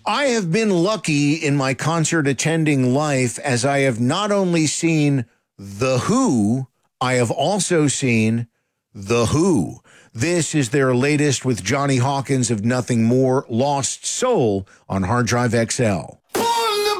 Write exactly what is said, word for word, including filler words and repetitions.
I have been lucky in my concert attending life, as I have not only seen The Who, I have also seen The Who. This is their latest with Johnny Hawkins of Nothing More, Lost Soul on Hard Drive X L.